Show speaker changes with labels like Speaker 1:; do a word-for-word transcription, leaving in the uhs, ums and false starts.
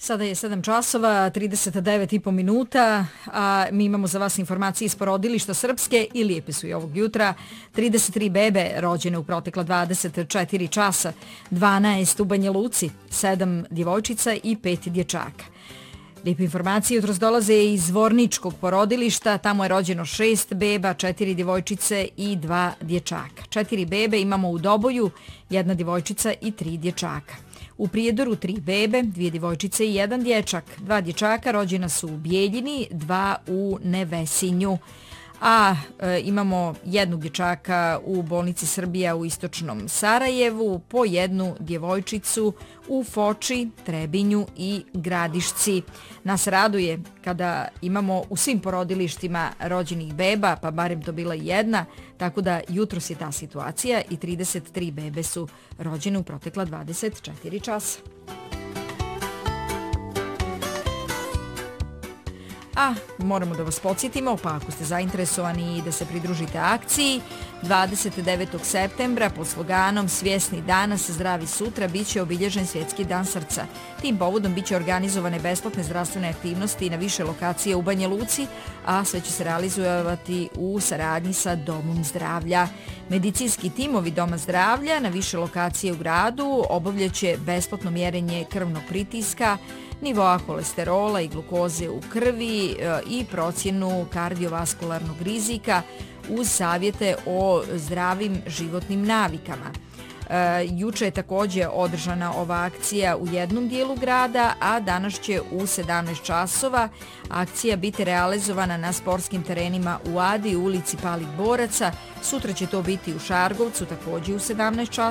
Speaker 1: Sada je sedam časova, trideset devet i po minuta, a mi imamo za vas informacije iz porodilišta Srpske i lijepe su i ovog jutra. trideset tri bebe rođene u protekla dvadeset četiri časa, dvanaest u Banja Luci, sedam djevojčica i pet dječaka. Lijepe informacije jutros dolaze iz Zvorničkog porodilišta, tamo je rođeno šest beba, četiri djevojčice i dva dječaka. Četiri bebe imamo u Doboju, jedna djevojčica i tri dječaka. U Prijedoru tri bebe, dvije djevojčice i jedan dječak. Dva dječaka rođena su u Bijeljini, dva u Nevesinju. A e, imamo jednog dječaka u bolnici Srbija u istočnom Sarajevu, po jednu djevojčicu u Foči, Trebinju i Gradišci. Nas raduje kada imamo u svim porodilištima rođenih beba, pa barem to bila jedna, tako da jutros je ta situacija i trideset tri bebe su rođene u protekla dvadeset četiri časa. A moramo da vas podsjetimo, pa ako ste zainteresovani da se pridružite akciji, dvadeset devetog septembra pod sloganom Svjesni danas, zdravi sutra bit će obilježen Svjetski dan srca. Tim povodom bit će organizovane besplatne zdravstvene aktivnosti na više lokacije u Banja Luci, a sve će se realizovati u saradnji sa Domom zdravlja. Medicinski timovi Doma zdravlja na više lokacije u gradu obavljaće besplatno mjerenje krvnog pritiska, nivoa holesterola i glukoze u krvi i procjenu kardiovaskularnog rizika uz savjete o zdravim životnim navikama. E, juče je također održana ova akcija u jednom dijelu grada, a danas će u sedamnaest časova akcija biti realizovana na sportskim terenima u Adi, u ulici Palih Boraca. Sutra će to biti u Šargovcu, također u sedamnaest časova.